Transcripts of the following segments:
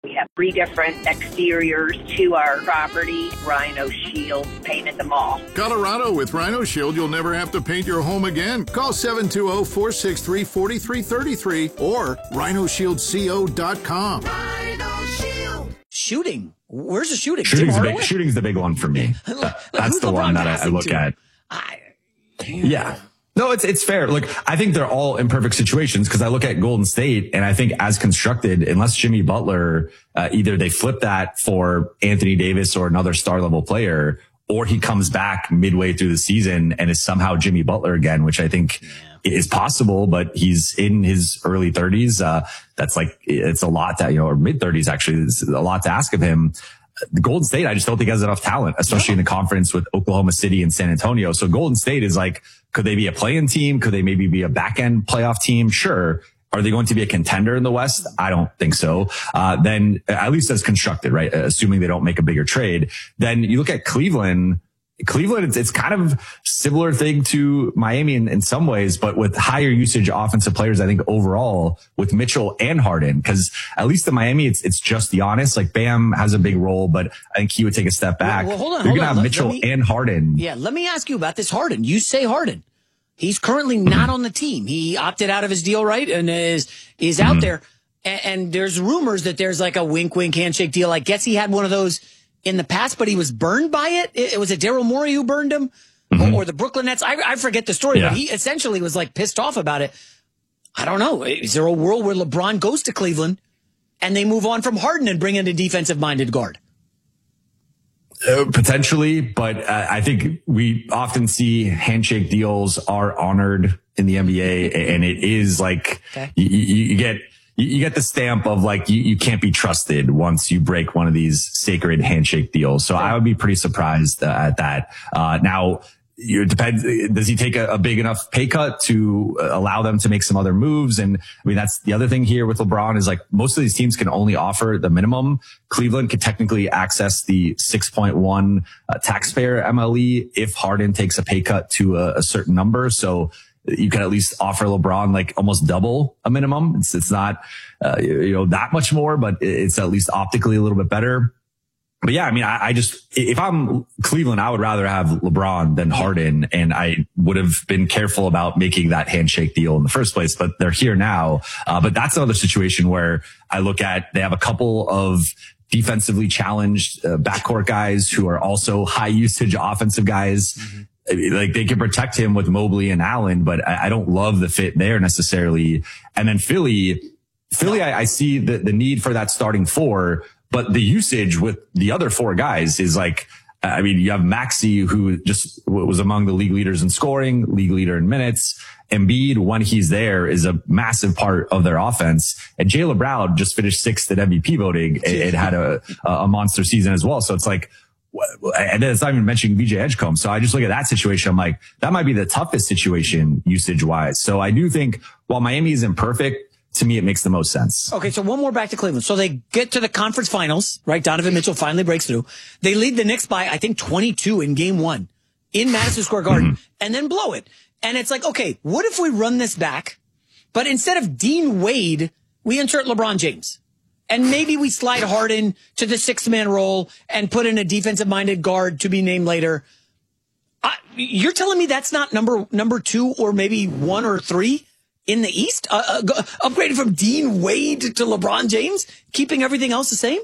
We have 3 different exteriors to our property. Rhino Shield painted them all. Colorado, with Rhino Shield, you'll never have to paint your home again. Call 720-463-4333 or rhinoshieldco.com. Rhino Shield. Shooting. Where's the shooting? Shooting's the big one for me. That's the one that I look at. Yeah. No, it's fair. Look, I think they're all imperfect situations because I look at Golden State and I think as constructed, unless Jimmy Butler, either they flip that for Anthony Davis or another star level player, or he comes back midway through the season and is somehow Jimmy Butler again, which I think is possible, but he's in his early 30s. That's like, it's a lot that, or mid 30s actually, it's a lot to ask of him. The Golden State, I just don't think has enough talent, especially in the conference with Oklahoma City and San Antonio. So Golden State is like, could they be a play-in team? Could they maybe be a back-end playoff team? Sure. Are they going to be a contender in the West? I don't think so. Then at least as constructed, right? Assuming they don't make a bigger trade. Then you look at Cleveland, it's kind of similar thing to Miami in some ways, but with higher usage offensive players, I think overall with Mitchell and Harden, because at least in Miami, it's just Giannis. Like Bam has a big role, but I think he would take a step back. Well, hold on. You're going to have Mitchell and Harden. Yeah. Let me ask you about this Harden. You say Harden. He's currently not on the team. He opted out of his deal, right? And is out there. And there's rumors that there's like a wink, handshake deal. I guess he had one of those in the past, but he was burned by it. It was Daryl Morey who burned him, or the Brooklyn Nets. I forget the story, but he essentially was like pissed off about it. I don't know. Is there a world where LeBron goes to Cleveland and they move on from Harden and bring in a defensive-minded guard? Potentially, but I think we often see handshake deals are honored in the NBA, and it is like you get the stamp of like you can't be trusted once you break one of these sacred handshake deals. So I would be pretty surprised at that. Now, it depends. Does he take a big enough pay cut to allow them to make some other moves? And I mean, that's the other thing here with LeBron is like most of these teams can only offer the minimum. Cleveland could technically access the 6.1 taxpayer MLE if Harden takes a pay cut to a certain number. So you can at least offer LeBron like almost double a minimum. It's not, that much more, but it's at least optically a little bit better. But yeah, I mean, I just, if I'm Cleveland, I would rather have LeBron than Harden. And I would have been careful about making that handshake deal in the first place, but they're here now. But that's another situation where I look at, they have a couple of defensively challenged backcourt guys who are also high usage offensive guys. Like they can protect him with Mobley and Allen, but I don't love the fit there necessarily. And then Philly, I see the need for that starting 4. But the usage with the other 4 guys is like, I mean, you have Maxey, who just was among the league leaders in scoring, league leader in minutes. Embiid, when he's there, is a massive part of their offense. And Jaylen Brown just finished 6th at MVP voting. It had a monster season as well. So it's like, and then it's not even mentioning VJ Edgecombe. So I just look at that situation. I'm like, that might be the toughest situation usage wise. So I do think while Miami is imperfect, to me, it makes the most sense. Okay, so one more back to Cleveland. So they get to the conference finals, right? Donovan Mitchell finally breaks through. They lead the Knicks by, I think, 22 in game 1 in Madison Square Garden and then blow it. And it's like, okay, what if we run this back, but instead of Dean Wade, we insert LeBron James? And maybe we slide Harden to the 6th-man role and put in a defensive-minded guard to be named later. You're telling me that's not number 2 or maybe 1 or 3? In the East, upgraded from Dean Wade to LeBron James, keeping everything else the same?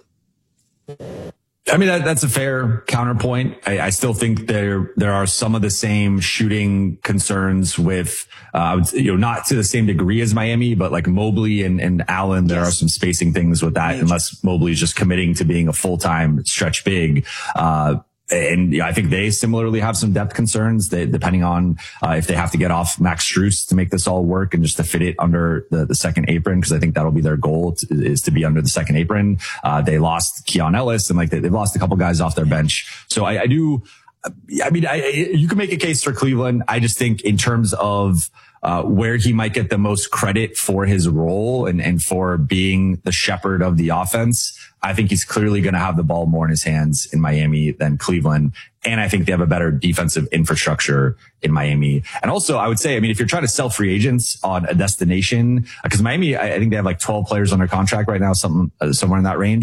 I mean, that's a fair counterpoint. I still think there are some of the same shooting concerns with, not to the same degree as Miami, but like Mobley and Allen, there are some spacing things with that, unless Mobley is just committing to being a full-time stretch big. And I think they similarly have some depth concerns, depending on if they have to get off Max Strus to make this all work and just to fit it under the second apron, because I think that'll be their goal is to be under the second apron. They lost Keon Ellis and they've lost a couple guys off their bench. So you can make a case for Cleveland. I just think in terms of where he might get the most credit for his role and for being the shepherd of the offense, I think he's clearly going to have the ball more in his hands in Miami than Cleveland. And I think they have a better defensive infrastructure in Miami. And also, I would say, I mean, if you're trying to sell free agents on a destination, because Miami, I think they have like 12 players under contract right now, somewhere in that range.